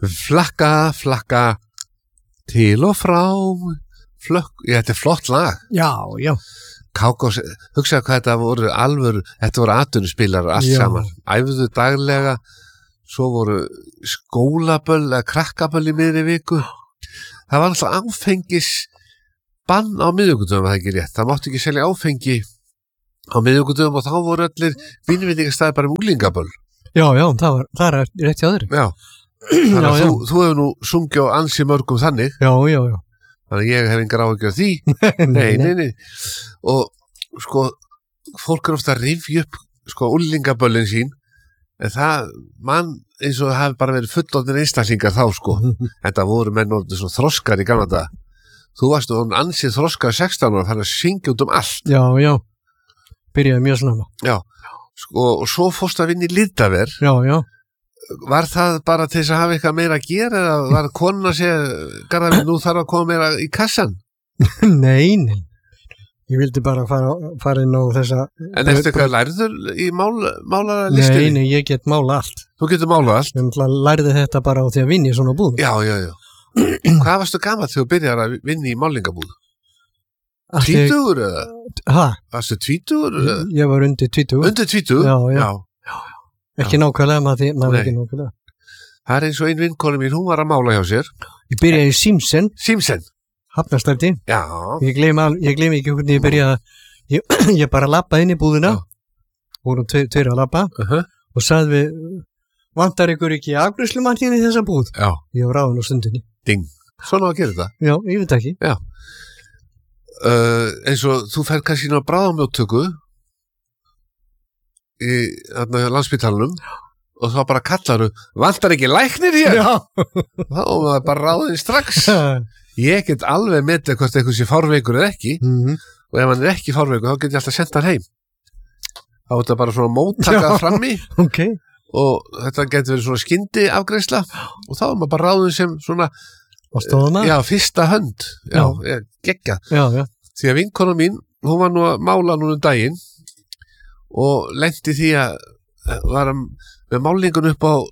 Flakka til og frá þetta flott lag. Já. Kákós, hugsaðu hvað þetta voru atvinnuspilarar allt saman. Æfðu daglega, svo voru skólaböll eða krakkaböll í miðri viku. Það var alltaf áfengis bann á miðvikudöfum, það ekki rétt. Það mátti ekki selja áfengi á miðvikudöfum og þá voru allir vínveitingastæðir bara úlingaböll. Já, það er rétt hjá þér. Já. Þannig að þú hefur nú sungið á ansi mörgum þannig. Já. Þannig að ég hef engar áhyggjur af því. Nei. Og sko, fólk ofta að rifja upp úlingaböllin sín, en það mann eins og það hafi bara verið fullorðnir einstaklingar þá Þetta voru menn orðnir svo þroskar í gamla daga. Þú varst nú ansið þroskar 16 ára, þannig að syngja út allt. Já. Byrjaði mjög snemma. Já. Og svo fórst að vinna í Litaver. Já. Var það bara til þess að hafa eitthvað meira að gera eða var konan að segja Garðar, nú þarf að koma meira í kassan? Nei. Ég vildi bara fara inn á þessa... En eftir hvað lærður í málaralistinni? Nei, ég get mála allt. Þú getur mála allt? Ég lærði þetta bara á því að vinna í svona búð. Já. Hvað varstu gamall þegar þú byrjar að vinna í málingabúð? 20 eða? Hæ? Varstu 20? Ég var undir 20. Undir 20? Já. Ekki nákvæmlega, maður ekki nákvæmlega. Það er eins og ein vinkona mín, hún var að mála hjá sér. Ég byrjaði í Símsen. Hafnarstræti. Já. Ég gleymi ekki hvernig ég byrjaði ég bara labbaði inn í búðina. Vorum tveir að labba og sagði við, vantar ykkur ekki afgreiðslumann hérna í þessa búð? Já. Ég var ráðinn á stundinni. Ding. Svona að gera þetta? Já, ég veit ekki. Já. Eins og þú fær kannski ná bráðamjóttöku í Landspítalanum og þá bara kallaru, vantar ekki læknir hér? Já. Þá var það bara ráðinn strax. Ég get alveg metið hvort eitthvað sé fárveikur eða ekki og ef hann er ekki fárveikur þá get ég alltaf senda hann heim. Þá er þetta bara svona móttaka frammi og þetta getur verið svona skyndi afgreiðsla og þá er maður bara ráðinn sem svona fyrsta hönd. Já. Geggjað. Já. Því að vinkona mín, hún var nú að mála núna daginn og lenti því að var með málingun upp á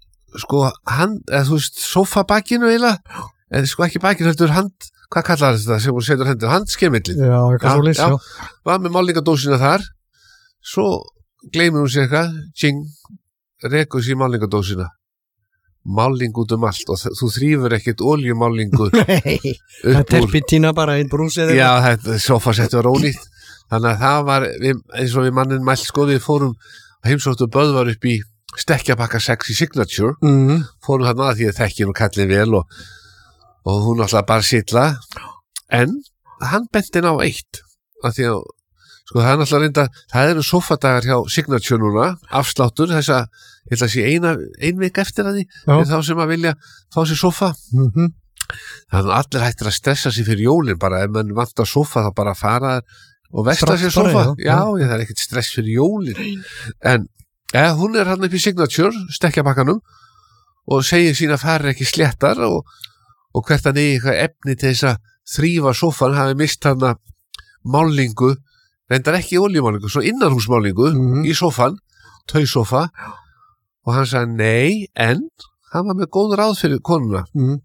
sofabakinu eiginlega, en ekki bakinu heldur hvað kallar þetta sem hún setur hendur, handskemillin. Já, eitthvað svo lýs, já. Var með málingadósina þar, svo gleymir hún sér eitthvað, rekur sér málingadósina. Máling út allt og þú þrýfur ekkert oljumálingu. Nei, það terpentína bara einn brúsið. Já, þetta sofasettu var ónýtt. Þannig að það var, eins og við mannin mælt við fórum heimsóttu Böðvar upp í stekkjabakka 6 í Signature. Fórum þarna að því að þekkin og kallin vel og hún alltaf bara silla. En hann benti á eitt. Að því að, það er alltaf reynda, það eru sofadagar hjá Signature núna, afsláttur, þess að ég ætla að sé ein vik eftir að því þá sem að vilja fá sér sofa. Þannig að allir hættir að stressa sig fyrir jólin bara, ef mann vantar sofa þá bara fara og vesla sér sofa. Já, það er ekkert stress fyrir jólin. En hún er hann upp í Signature, stekkjabakkanum og segir sína farir ekki sléttar og hvert hann eitthvað efni til þess að þrýfa sofan hafi mist hann málingu, reyndar ekki oljumálingu, svo innanhúsmálingu í sofan, tausofa. Og hann sagði nei, en hann var með góð ráð fyrir konuna.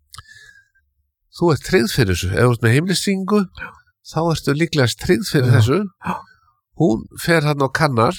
Þú ert tryggð fyrir þessu. Ef þú ert með heimlistingu, þá ertu líklegast tryggð fyrir þessu. Hún fer hann á kannar.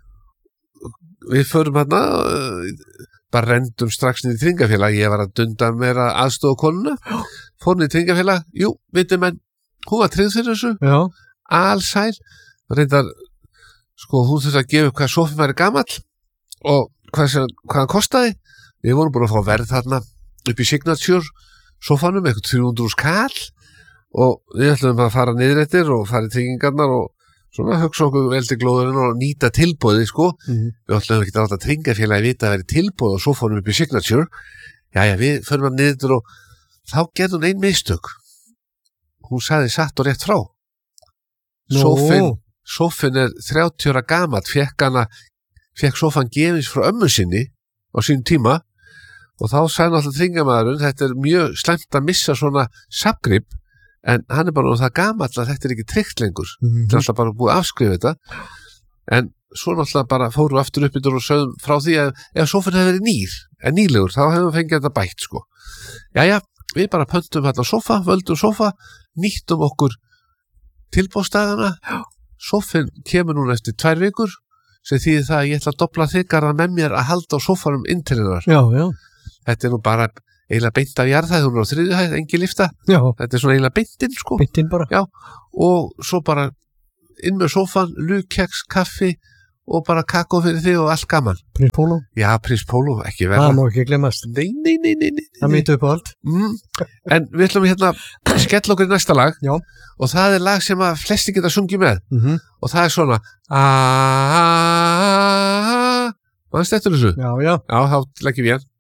Við förum hann bara rendum strax niður í tryggingafélag. Ég var að dunda meira aðstofa konuna. Fór niður í tryggingafélag. Jú, veitum en hún var tryggð fyrir þessu. Já. Alsæl. Reyndar, hún þurfti að gefa upp hvað sofinn væri gamall og hvað hann kostaði. Við vorum búin að fá verð þarna upp í Signature sofanum, eitthvað 300 kall og við ætlum að fara niður eftir og fara í tryggingarnar og svona hugsa okkur vel til glóðurinn og nýta tilboði, Við ætlum ekki að láta tryggingafélagi vita að vera tilboð á sofanum upp í Signature. Jæja, við förum að niður og þá gerði hún ein mistök. Hún sagði satt og rétt frá. Sofinn er 30 ára gamall, fekk sofan gefins frá ömmu sinni á sínum tíma og þá sagði náttúrulega tryggingarmaðurinn, þetta er mjög slæmt að missa svona safngrip, en hann er bara það gamall að þetta er ekki tryggt lengur. Þetta er alltaf bara búið að afskrifa þetta, en svo náttúrulega bara fórum aftur upp og sögðum frá því að ef sófinn hefði verið nýlegur, þá hefum við fengið þetta bætt, sko. Jæja, við bara pöntum hérna sófa, völdum sófa, nýttum okkur tilbóðstæðana, sófinn kemur núna eftir 2 vikur, sem þýðir það að ég ætla að dobla þykara með mér að halda á sófanum inn til hennar. Já, já. Þetta nú bara eiginlega beint af jarðhæð, hún á 3. hæð, engin lifta. Já. Þetta svona eiginlega beintinn, sko. Beintinn bara. Já, og svo bara inn með sófan, lúkkeks, kaffi og bara kakó fyrir þig og allt gaman. Prins Pólo? Já, Prins Pólo, ekki verða. Það má ekki glemast. Nei. Það mýtu upp á allt. En við ætlum hérna skella okkur í næsta lag. Já. Og það lag sem að flesti geta sungið með. Og það svona mannstu eftir þessu? Já. Já, þá leggjum við